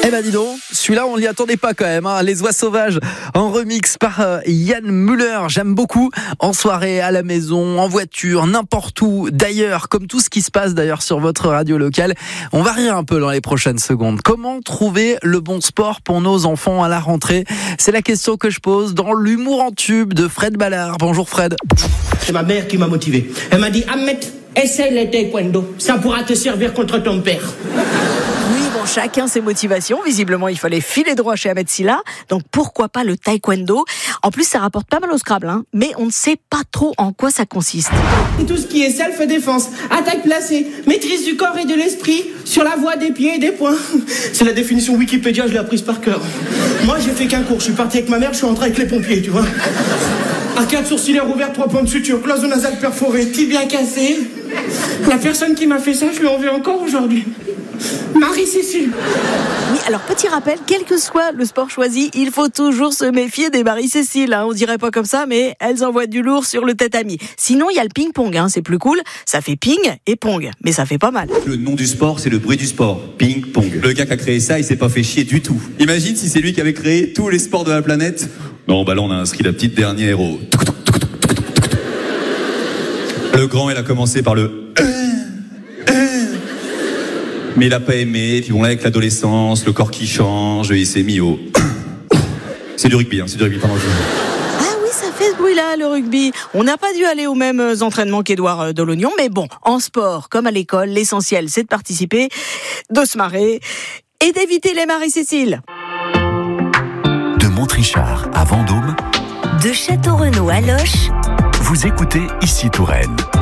Eh ben dis donc, celui-là on l'y attendait pas quand même, hein. Les Oies Sauvages en remix par Yann Müller, j'aime beaucoup. En soirée, à la maison, en voiture, n'importe où, d'ailleurs, comme tout ce qui se passe d'ailleurs sur votre radio locale. On va rire un peu dans les prochaines secondes. Comment trouver le bon sport pour nos enfants à la rentrée? C'est la question que je pose dans l'humour en tube de Fred Ballard. Bonjour Fred. C'est ma mère qui m'a motivé. Elle m'a dit, Ahmed, essaye le taekwondo, ça pourra te servir contre ton père. Oui, bon, chacun ses motivations. Visiblement, il fallait filer droit chez Ahmed Silla. Donc, pourquoi pas le taekwondo? En plus, ça rapporte pas mal au Scrabble, hein. Mais on ne sait pas trop en quoi ça consiste. Tout ce qui est self-défense, attaque placée, maîtrise du corps et de l'esprit, sur la voie des pieds et des poings. C'est la définition Wikipédia, je l'ai apprise par cœur. Moi, j'ai fait qu'un cours. Je suis parti avec ma mère, je suis rentré avec les pompiers, tu vois. Arcade sourcilière ouverte, 3 points de suture, cloison nasale perforée, tibia cassé. La personne qui m'a fait ça, je lui en veux encore aujourd'hui. Marie-Cécile. Oui, alors petit rappel, quel que soit le sport choisi, il faut toujours se méfier des Marie-Cécile, hein. On dirait pas comme ça, mais elles envoient du lourd sur le tatami. Sinon, il y a le ping-pong, hein. C'est plus cool. Ça fait ping et pong, mais ça fait pas mal. Le nom du sport, c'est le bruit du sport. Ping-pong. Le gars qui a créé ça, il s'est pas fait chier du tout. Imagine si c'est lui qui avait créé tous les sports de la planète. Non, bah là, on a inscrit la petite dernière au... Le grand, il a commencé par le... Mais il a pas aimé, puis bon là avec l'adolescence, le corps qui change, il s'est mis au... C'est du rugby, pardon. Ah oui, ça fait ce bruit-là, le rugby. On n'a pas dû aller aux mêmes entraînements qu'Édouard Delognon, mais bon, en sport, comme à l'école, l'essentiel, c'est de participer, de se marrer et d'éviter les Marie-Cécile. De Montrichard à Vendôme, de Château-Renaud à Loches, vous écoutez Ici Touraine.